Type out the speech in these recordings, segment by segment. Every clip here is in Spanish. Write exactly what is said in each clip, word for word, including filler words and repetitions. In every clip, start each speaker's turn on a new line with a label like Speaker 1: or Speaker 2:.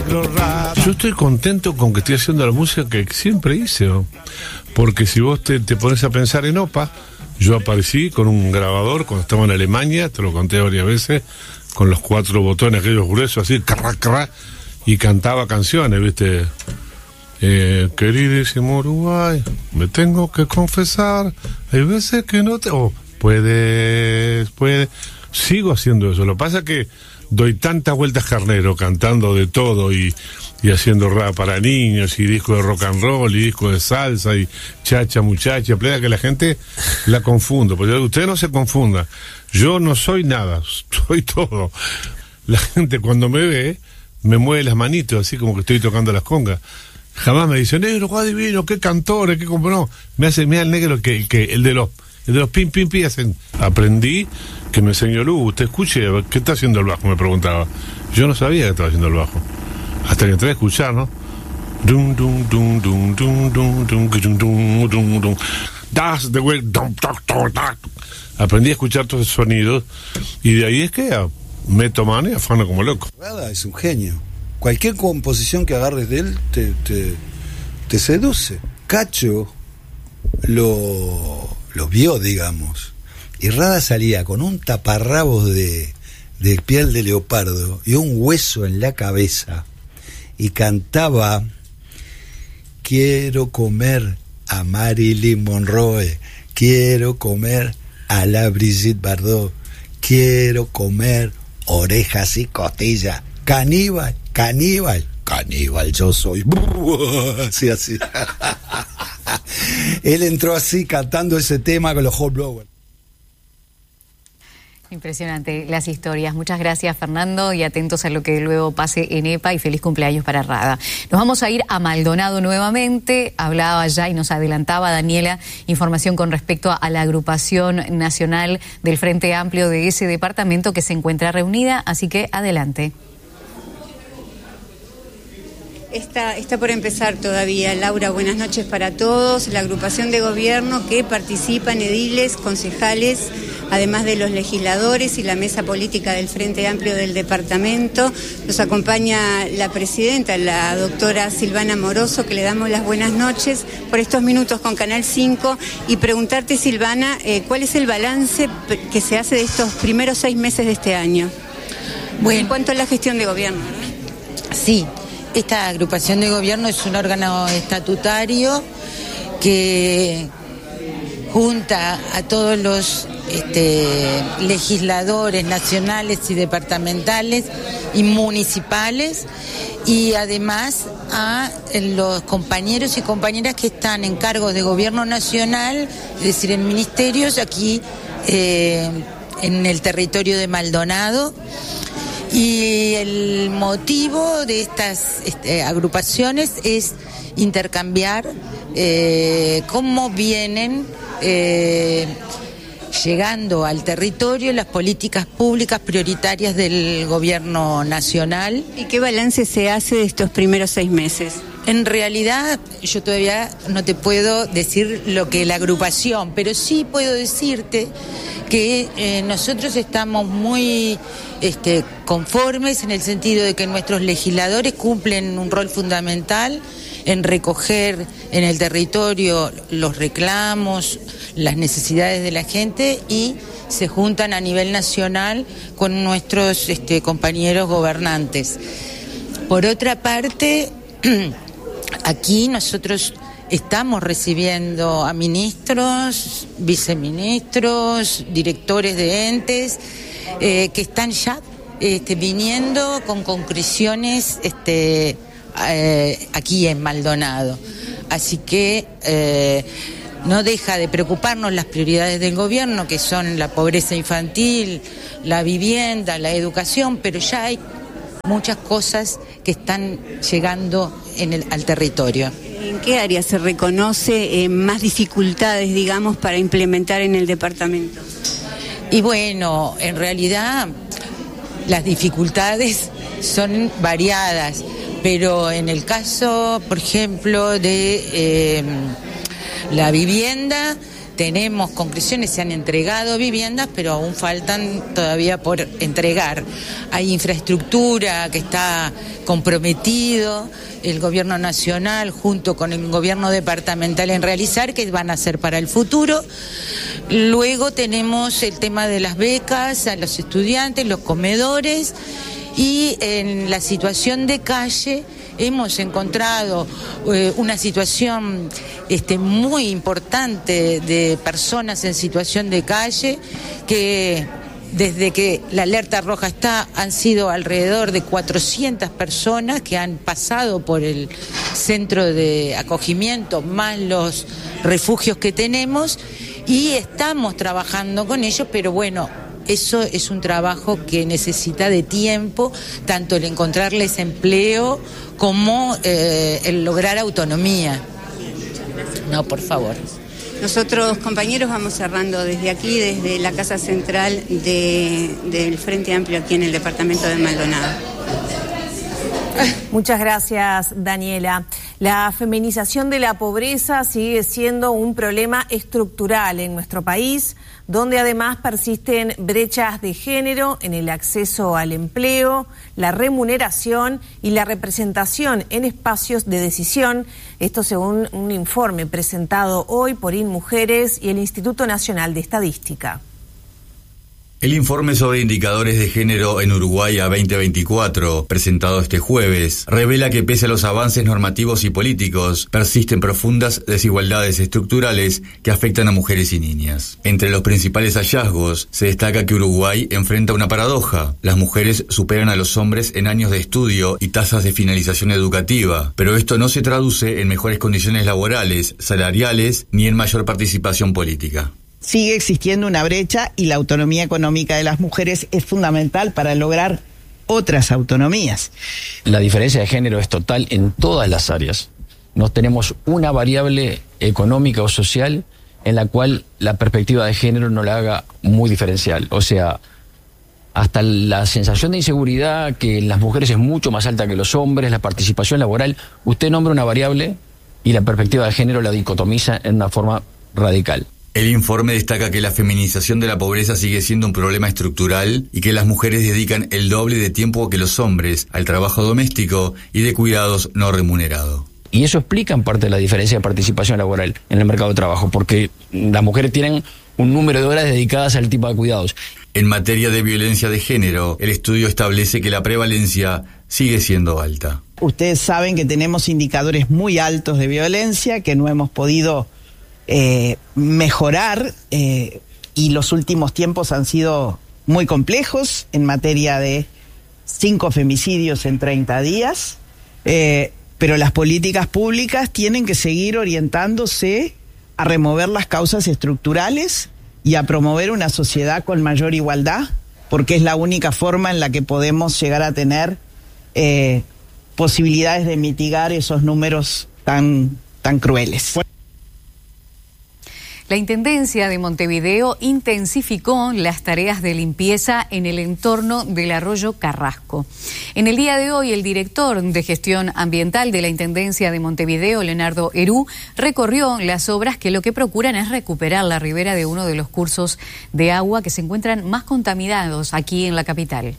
Speaker 1: Yo estoy contento con que estoy haciendo la música que siempre hice, ¿no? Porque si vos te, te pones a pensar en Opa, yo aparecí con un grabador cuando estaba en Alemania, te lo conté varias veces, con los cuatro botones aquellos gruesos así, carra, carra, y cantaba canciones, ¿viste? Eh, queridísimo Uruguay, me tengo que confesar, hay veces que no te... Oh, puedes, puedes... Sigo haciendo eso, lo que pasa es que doy tantas vueltas carnero, cantando de todo y, y haciendo rap para niños y disco de rock and roll y disco de salsa y chacha muchacha, plena que la gente la confundo, porque ustedes no se confundan, yo no soy nada, soy todo. La gente cuando me ve me mueve las manitos así como que estoy tocando las congas. Jamás me dice, negro, guau divino, qué cantores, qué compo, no. Me hace, mira el negro que, que el de los el de los pim pim pim hacen. Aprendí que me enseñó Lu, usted escuche, ¿qué está haciendo el bajo? Me preguntaba. Yo no sabía que estaba haciendo el bajo. Hasta que entré a escuchar, ¿no? Dum dum dum dum dum dum dum dum dum dum dum. Das the way dum dum dum. Aprendí a escuchar todos esos sonidos y de ahí es que meto mano y afano como loco.
Speaker 2: Es un genio. Cualquier composición que agarres de él te, te, te seduce. Cacho lo, lo vio, digamos. Y Rada salía con un taparrabos de, de piel de leopardo y un hueso en la cabeza y cantaba: quiero comer a Marilyn Monroe, quiero comer a la Brigitte Bardot, quiero comer orejas y costillas, caníbal, caníbal, caníbal yo soy. Así, así. Él entró así cantando ese tema con los Hot Blowers.
Speaker 3: Impresionante las historias. Muchas gracias, Fernando, y atentos a lo que luego pase en E P A y feliz cumpleaños para Rada. Nos vamos a ir a Maldonado nuevamente. Hablaba ya y nos adelantaba Daniela información con respecto a la agrupación nacional del Frente Amplio de ese departamento que se encuentra reunida, así que adelante.
Speaker 4: Está, está por empezar todavía. Laura, buenas noches para todos. La agrupación de gobierno que participan ediles, concejales, además de los legisladores y la mesa política del Frente Amplio del departamento. Nos acompaña la presidenta, la doctora Silvana Moroso, que le damos las buenas noches por estos minutos con Canal cinco, y preguntarte, Silvana, eh, ¿cuál es el balance que se hace de estos primeros seis meses de este año? Bueno, en cuanto a la gestión de gobierno, ¿verdad?
Speaker 5: Sí. Esta agrupación de gobierno es un órgano estatutario que junta a todos los este, legisladores nacionales y departamentales y municipales, y además a los compañeros y compañeras que están en cargos de gobierno nacional, es decir, en ministerios aquí eh, en el territorio de Maldonado. Y el motivo de estas este, agrupaciones es intercambiar eh, cómo vienen eh, llegando al territorio las políticas públicas prioritarias del gobierno nacional.
Speaker 4: ¿Y qué balance se hace de estos primeros seis meses?
Speaker 5: En realidad yo todavía no te puedo decir lo que la agrupación, pero sí puedo decirte que eh, nosotros estamos muy este, conformes en el sentido de que nuestros legisladores cumplen un rol fundamental en recoger en el territorio los reclamos, las necesidades de la gente, y se juntan a nivel nacional con nuestros este, compañeros gobernantes. Por otra parte, aquí nosotros estamos recibiendo a ministros, viceministros, directores de entes eh, que están ya este, viniendo con concreciones este, eh, aquí en Maldonado. Así que eh, no deja de preocuparnos las prioridades del gobierno, que son la pobreza infantil, la vivienda, la educación, pero ya hay muchas cosas que están llegando en el, al territorio.
Speaker 4: ¿En qué área se reconoce eh, más dificultades, digamos, para implementar en el departamento?
Speaker 5: Y bueno, en realidad las dificultades son variadas, pero en el caso, por ejemplo, de eh, la vivienda, tenemos concreciones, se han entregado viviendas, pero aún faltan todavía por entregar. Hay infraestructura que está comprometido el gobierno nacional junto con el gobierno departamental en realizar, que van a ser para el futuro. Luego tenemos el tema de las becas a los estudiantes, los comedores, y en la situación de calle hemos encontrado eh, una situación este, muy importante de personas en situación de calle que desde que la alerta roja está han sido alrededor de cuatrocientas personas que han pasado por el centro de acogimiento más los refugios que tenemos y estamos trabajando con ellos, pero bueno, eso es un trabajo que necesita de tiempo, tanto el encontrarles empleo como eh, el lograr autonomía. No, por favor.
Speaker 4: Nosotros, compañeros, vamos cerrando desde aquí, desde la Casa Central de, del Frente Amplio aquí en el departamento de Maldonado.
Speaker 6: Muchas gracias, Daniela. La feminización de la pobreza sigue siendo un problema estructural en nuestro país, donde además persisten brechas de género en el acceso al empleo, la remuneración y la representación en espacios de decisión. Esto según un informe presentado hoy por InMujeres y el Instituto Nacional de Estadística.
Speaker 7: El informe sobre indicadores de género en Uruguay a veinte veinticuatro, presentado este jueves, revela que pese a los avances normativos y políticos, persisten profundas desigualdades estructurales que afectan a mujeres y niñas. Entre los principales hallazgos, se destaca que Uruguay enfrenta una paradoja. Las mujeres superan a los hombres en años de estudio y tasas de finalización educativa, pero esto no se traduce en mejores condiciones laborales, salariales, ni en mayor participación política.
Speaker 8: Sigue existiendo una brecha y la autonomía económica de las mujeres es fundamental para lograr otras autonomías.
Speaker 9: La diferencia de género es total en todas las áreas. No tenemos una variable económica o social en la cual la perspectiva de género no la haga muy diferencial. O sea, hasta la sensación de inseguridad que en las mujeres es mucho más alta que los hombres, la participación laboral, usted nombra una variable y la perspectiva de género la dicotomiza en una forma radical.
Speaker 7: El informe destaca que la feminización de la pobreza sigue siendo un problema estructural y que las mujeres dedican el doble de tiempo que los hombres al trabajo doméstico y de cuidados no remunerado.
Speaker 9: Y eso explica en parte la diferencia de participación laboral en el mercado de trabajo, porque las mujeres tienen un número de horas dedicadas al tipo de cuidados.
Speaker 7: En materia de violencia de género, el estudio establece que la prevalencia sigue siendo alta.
Speaker 8: Ustedes saben que tenemos indicadores muy altos de violencia que no hemos podido Eh, mejorar eh, y los últimos tiempos han sido muy complejos en materia de cinco femicidios en treinta días, eh, pero las políticas públicas tienen que seguir orientándose a remover las causas estructurales y a promover una sociedad con mayor igualdad, porque es la única forma en la que podemos llegar a tener eh, posibilidades de mitigar esos números tan, tan crueles.
Speaker 3: La Intendencia de Montevideo intensificó las tareas de limpieza en el entorno del arroyo Carrasco. En el día de hoy, el director de Gestión Ambiental de la Intendencia de Montevideo, Leonardo Herú, recorrió las obras que lo que procuran es recuperar la ribera de uno de los cursos de agua que se encuentran más contaminados aquí en la capital.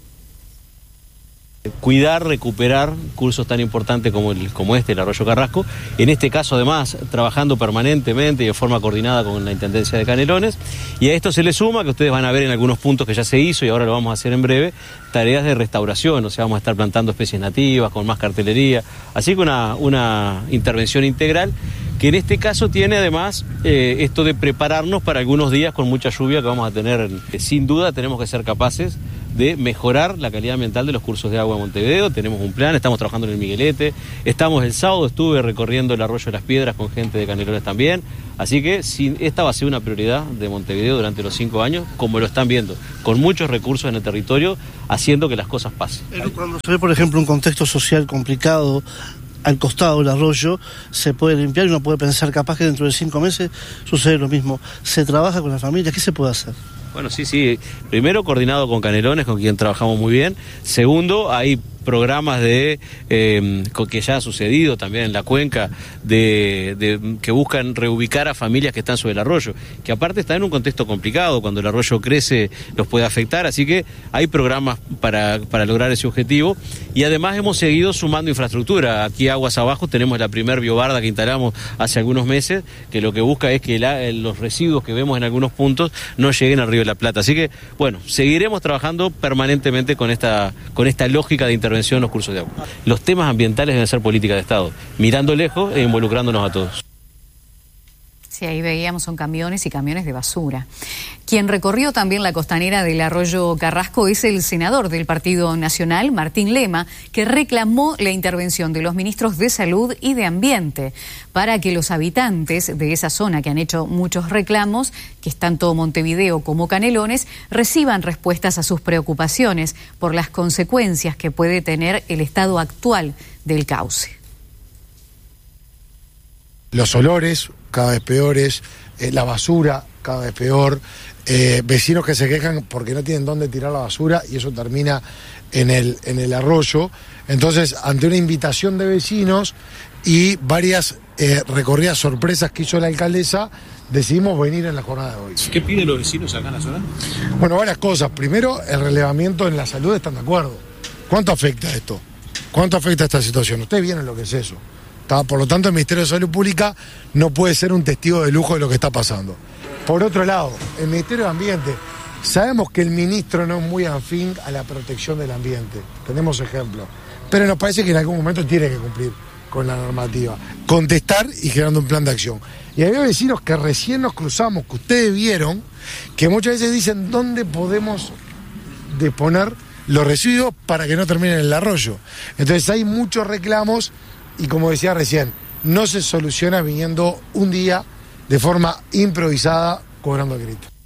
Speaker 10: Cuidar, recuperar cursos tan importantes como, el, como este, el Arroyo Carrasco, en este caso además trabajando permanentemente y de forma coordinada con la Intendencia de Canelones, y a esto se le suma, que ustedes van a ver en algunos puntos que ya se hizo y ahora lo vamos a hacer en breve, tareas de restauración, o sea, vamos a estar plantando especies nativas, con más cartelería, así que una, una intervención integral, que en este caso tiene además eh, esto de prepararnos para algunos días con mucha lluvia que vamos a tener. Sin duda tenemos que ser capaces de mejorar la calidad ambiental de los cursos de agua de Montevideo. Tenemos un plan, estamos trabajando en el Miguelete, estamos el sábado, estuve recorriendo el Arroyo de las Piedras con gente de Canelones también, así que si, esta va a ser una prioridad de Montevideo durante los cinco años, como lo están viendo, con muchos recursos en el territorio, haciendo que las cosas pasen.
Speaker 11: Cuando se ve, por ejemplo, un contexto social complicado al costado del arroyo, se puede limpiar y uno puede pensar capaz que dentro de cinco meses sucede lo mismo. ¿Se trabaja con la familia? ¿Qué se puede hacer?
Speaker 10: Bueno, sí, sí. Primero, coordinado con Canelones, con quien trabajamos muy bien. Segundo, hay programas de eh, que ya ha sucedido también en la cuenca, de, de que buscan reubicar a familias que están sobre el arroyo, que aparte está en un contexto complicado, cuando el arroyo crece los puede afectar, así que hay programas para, para lograr ese objetivo, y además hemos seguido sumando infraestructura. Aquí aguas abajo tenemos la primer biobarda que instalamos hace algunos meses, que lo que busca es que la, los residuos que vemos en algunos puntos no lleguen al Río de la Plata. Así que, bueno, seguiremos trabajando permanentemente con esta, con esta lógica de intervención en los cursos de agua. Los temas ambientales deben ser política de Estado, mirando lejos e involucrándonos a todos.
Speaker 3: Sí, ahí veíamos son camiones y camiones de basura. Quien recorrió también la costanera del arroyo Carrasco es el senador del Partido Nacional, Martín Lema, que reclamó la intervención de los ministros de Salud y de Ambiente para que los habitantes de esa zona, que han hecho muchos reclamos, que es tanto Montevideo como Canelones, reciban respuestas a sus preocupaciones por las consecuencias que puede tener el estado actual del cauce.
Speaker 12: Los olores cada vez peores, eh, la basura cada vez peor, eh, vecinos que se quejan porque no tienen dónde tirar la basura y eso termina en el, en el arroyo. Entonces, ante una invitación de vecinos y varias eh, recorridas sorpresas que hizo la alcaldesa, decidimos venir en la jornada de hoy.
Speaker 10: ¿Qué piden los vecinos acá en la zona?
Speaker 12: Bueno, varias cosas. Primero, el relevamiento en la salud, están de acuerdo. ¿Cuánto afecta esto? ¿Cuánto afecta esta situación? Ustedes vieron lo que es eso. Por lo tanto, el Ministerio de Salud Pública no puede ser un testigo de lujo de lo que está pasando. Por otro lado, el Ministerio de Ambiente, sabemos que el ministro no es muy afín a la protección del ambiente, tenemos ejemplos, pero nos parece que en algún momento tiene que cumplir con la normativa, contestar y generando un plan de acción. Y había vecinos que recién nos cruzamos, que ustedes vieron, que muchas veces dicen dónde podemos disponer los residuos para que no terminen en el arroyo. Entonces hay muchos reclamos. Y como decía recién, no se soluciona viniendo un día de forma improvisada cobrando grito.